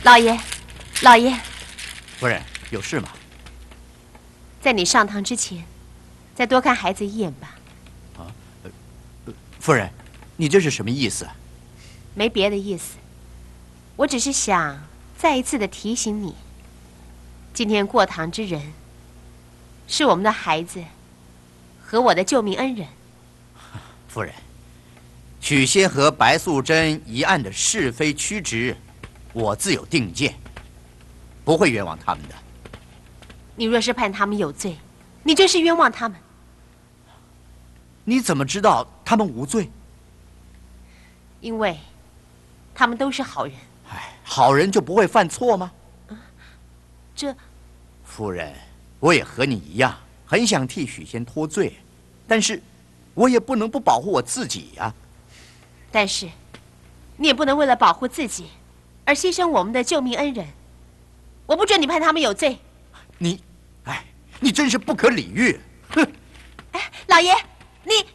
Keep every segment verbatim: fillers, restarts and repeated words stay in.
老爷，老爷， 夫人有事吗？ 在你上堂之前，再多看孩子一眼吧。 啊，呃，夫人，你这是什么意思？ 没别的意思，我只是想再一次的提醒你，今天过堂之人是我们的孩子和我的救命恩人。 夫人，许仙和白素贞一案的是非曲直，我自有定见，不会冤枉他们的。 你若是判他们有罪，你就是冤枉他们。 你怎么知道他们无罪？ 因为他们都是好人。 哎，好人就不会犯错吗？ 啊，这…… 夫人，我也和你一样，很想替许仙脱罪，但是我也不能不保护我自己呀。 但是，你也不能为了保护自己，而牺牲我们的救命恩人。我不准你判他们有罪。 你，哎，你真是不可理喻！哼！ 哎，老爷，你……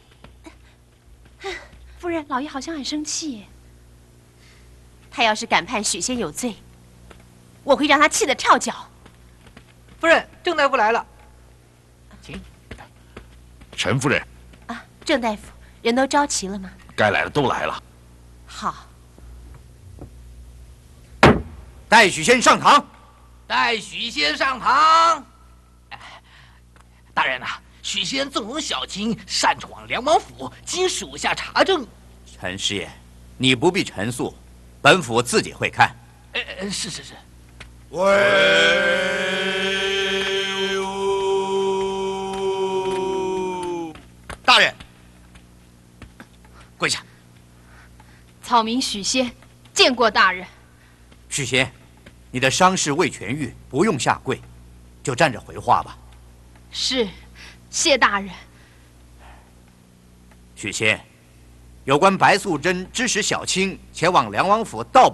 夫人，老爷好像很生气。 他要是敢判许仙有罪，我会让他气得跳脚。 夫人，郑大夫来了， 请。 陈夫人。 啊，郑大夫，人都招齐了吗？ 该来的都来了。 好。 带许仙上堂。 带许仙上堂。大人呐、啊，许仙纵容小青，擅闯梁王府，经属下查证。 陈师爷，你不必陈述，本府自己会看。 呃，是是是。 喂。 大人，跪下。 草民许仙，见过大人。 许仙，你的伤势未痊愈，不用下跪，就站着回话吧。 是，谢大人。 许仙，有关白素贞指使小青前往梁王府盗